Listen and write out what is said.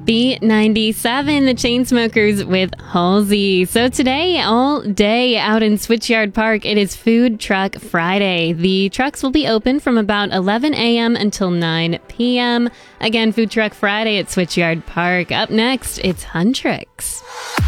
B97, the Chainsmokers with Halsey. So today, all day out in Switchyard Park, it is Food Truck Friday. The trucks will be open from about 11 a.m. until 9 p.m. Again, Food Truck Friday at Switchyard Park. Up next, it's Huntrix.